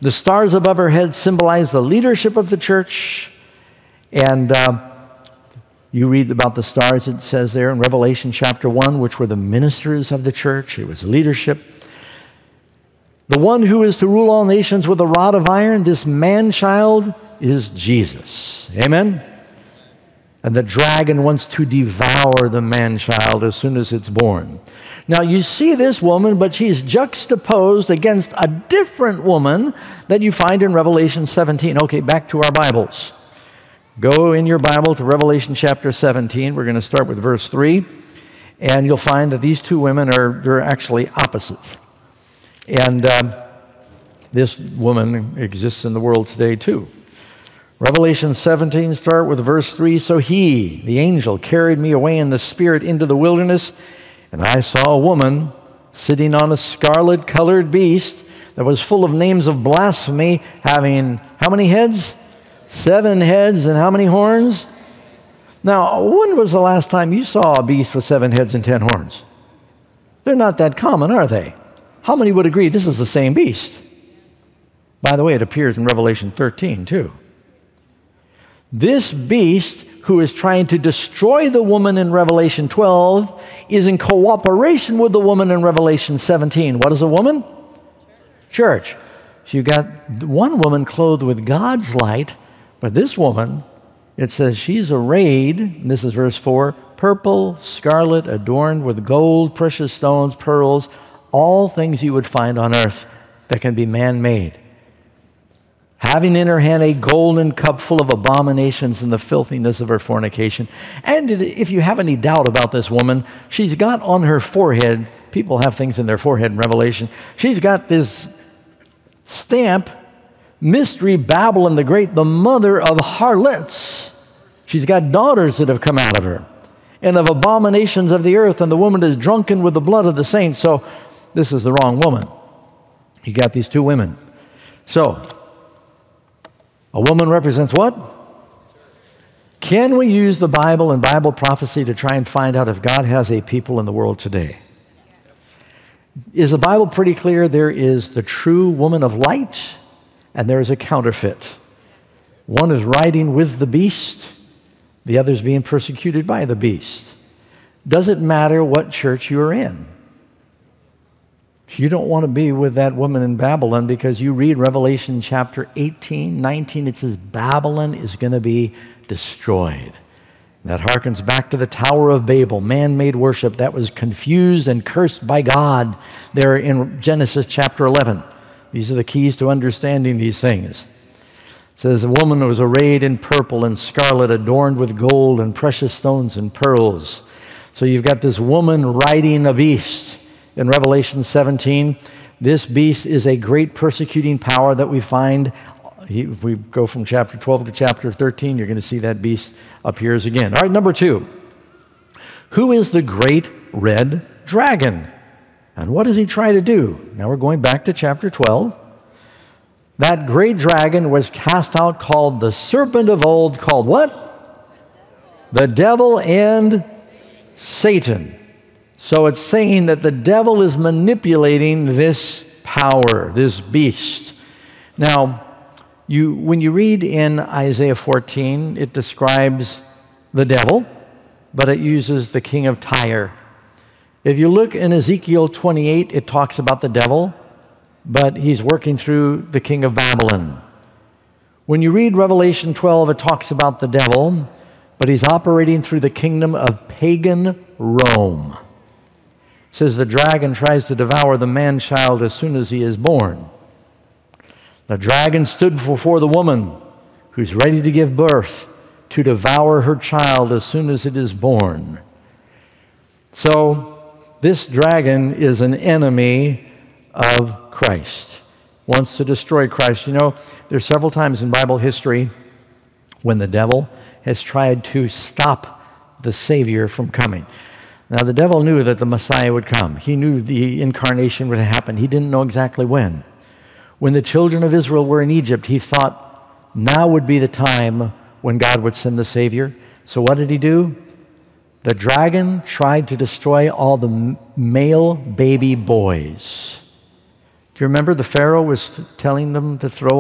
The stars above her head symbolize the leadership of the church. And you read about the stars, it says there in Revelation chapter 1, which were the ministers of the church. It was leadership. The one who is to rule all nations with a rod of iron, this man-child, is Jesus. Amen? And the dragon wants to devour the man-child as soon as it's born. Now, you see this woman, but she's juxtaposed against a different woman that you find in Revelation 17. Okay, back to our Bibles. Go in your Bible to Revelation chapter 17. We're going to start with verse 3. And you'll find that these two women they're actually opposites. And this woman exists in the world today too. Revelation 17, start with verse 3. So he, the angel, carried me away in the spirit into the wilderness, and I saw a woman sitting on a scarlet-colored beast that was full of names of blasphemy, having how many heads? 7 heads, and how many horns? Now, when was the last time you saw a beast with 7 heads and 10 horns? They're not that common, are they? How many would agree this is the same beast? By the way, it appears in Revelation 13 too. This beast, who is trying to destroy the woman in Revelation 12, is in cooperation with the woman in Revelation 17. What is a woman? Church. So you got one woman clothed with God's light, but this woman, it says she's arrayed, and this is verse 4, purple, scarlet, adorned with gold, precious stones, pearls, all things you would find on earth that can be man-made. Having in her hand a golden cup full of abominations and the filthiness of her fornication. And if you have any doubt about this woman, she's got on her forehead, people have things in their forehead in Revelation, she's got this stamp, Mystery Babylon the Great, the mother of harlots. She's got daughters that have come out of her, and of abominations of the earth, and the woman is drunken with the blood of the saints. So this is the wrong woman. You got these two women. So, a woman represents what? Can we use the Bible and Bible prophecy to try and find out if God has a people in the world today? Is the Bible pretty clear? There is the true woman of light, and there is a counterfeit. One is riding with the beast, the other is being persecuted by the beast. Does it matter what church you're in? You don't want to be with that woman in Babylon, because you read Revelation chapter 18, 19, it says Babylon is going to be destroyed. That harkens back to the Tower of Babel, man-made worship that was confused and cursed by God there in Genesis chapter 11. These are the keys to understanding these things. It says, a woman was arrayed in purple and scarlet, adorned with gold and precious stones and pearls. So you've got this woman riding a beast. In Revelation 17, this beast is a great persecuting power that we find. If we go from chapter 12 to chapter 13, you're going to see that beast appears again. All right, number 2. Who is the great red dragon? And what does he try to do? Now we're going back to chapter 12. That great dragon was cast out, called the serpent of old, called what? The devil and Satan. So it's saying that the devil is manipulating this power, this beast. Now, when you read in Isaiah 14, it describes the devil, but it uses the king of Tyre. If you look in Ezekiel 28, it talks about the devil, but he's working through the king of Babylon. When you read Revelation 12, it talks about the devil, but he's operating through the kingdom of pagan Rome. It says the dragon tries to devour the man-child as soon as he is born. The dragon stood before the woman who's ready to give birth to devour her child as soon as it is born. So this dragon is an enemy of Christ, wants to destroy Christ. You know, there's several times in Bible history when the devil has tried to stop the Savior from coming. Now, the devil knew that the Messiah would come. He knew the incarnation would happen. He didn't know exactly when. When the children of Israel were in Egypt, he thought now would be the time when God would send the Savior. So what did he do? The dragon tried to destroy all the male baby boys. Do you remember the Pharaoh was telling them to throw